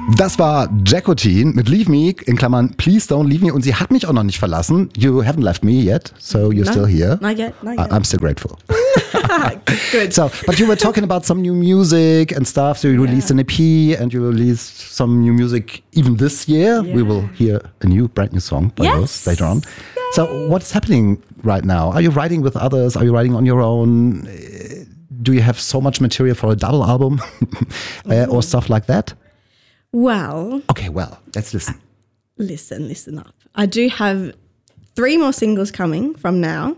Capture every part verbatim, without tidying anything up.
Das war Jacqueline mit Leave Me, in Klammern Please Don't Leave Me. Und sie hat mich auch noch nicht verlassen. You haven't left me yet, so you're no, still here. Not yet, not yet. I'm still grateful. Good. So, but you were talking about some new music and stuff. So you released Yeah. an E P and you released some new music even this year. Yeah. We will hear a new, brand new song by yours Yes. later on. So what's happening right now? Are you writing with others? Are you writing on your own? Do you have so much material for a double album uh, or stuff like that? Well, Okay, well, let's listen. listen, listen up. I do have three more singles coming from now.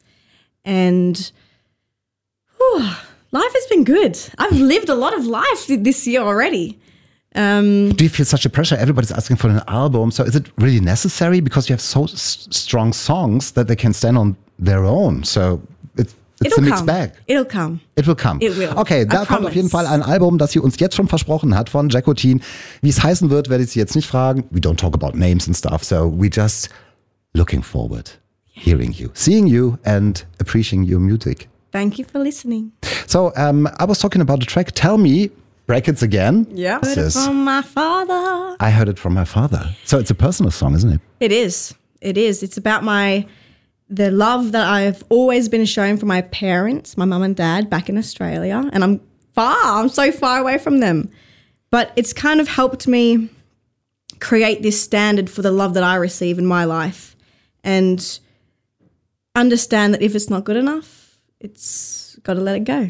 And whew, life has been good. I've lived a lot of life this year already. Um, Do you feel such a pressure? Everybody's asking for an album. So is it really necessary? Because you have so s- strong songs that they can stand on their own. So it's, it's it'll a mixed come. bag. It'll come. It will come. It will. Okay, I da kommt promise. auf jeden Fall ein Album, das sie uns jetzt schon versprochen hat von Jacqueline. Wie es heißen wird, werde ich sie jetzt nicht fragen. We don't talk about names and stuff. So we just looking forward, hearing you, seeing you and appreciating your music. Thank you for listening. So um, I was talking about the track Tell Me, brackets again. Yeah. This Heard it is- from my father. I heard it from my father. So it's a personal song, isn't it? It is. It is. It's about my the love that I've always been shown from my parents, my mum and dad back in Australia. And I'm far, I'm so far away from them. But it's kind of helped me create this standard for the love that I receive in my life and understand that if it's not good enough, it's got to let it go.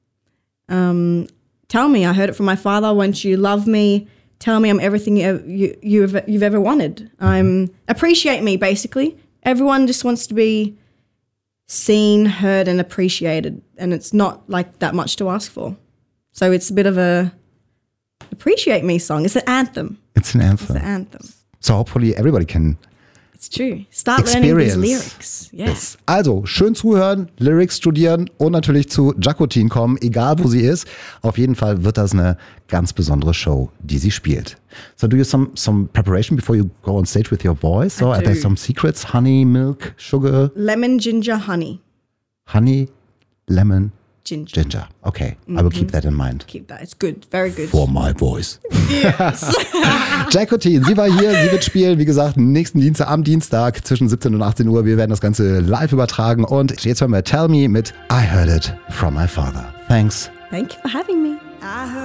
Um, tell me, I heard it from my father, once you love me, tell me I'm everything you, you, you've, you've ever wanted. I'm appreciate me, basically. Everyone just wants to be seen, heard, and appreciated, and it's not like that much to ask for. So it's a bit of a appreciate me song. It's an anthem. It's an It's anthem. an anthem. So hopefully everybody can It's true. Start learning these experience lyrics. Yeah. this. Also, schön zuhören, Lyrics studieren und natürlich zu Jacqueline kommen, egal wo sie ist. Auf jeden Fall wird das eine ganz besondere Show, die sie spielt. So do you some some preparation before you go on stage with your voice? So are there do. some secrets? Honey, milk, sugar, Lemon, ginger, honey. honey, lemon, Ginger. ginger. Okay, I will keep that in mind. Keep that. It's good. Very good. For my voice. Jacqueline, sie war hier, sie wird spielen, wie gesagt, nächsten Dienstag, am Dienstag zwischen siebzehn und achtzehn Uhr. Wir werden das Ganze live übertragen und jetzt hören wir Tell Me mit I Heard It From My Father. Thanks. Thank you for having me. I heard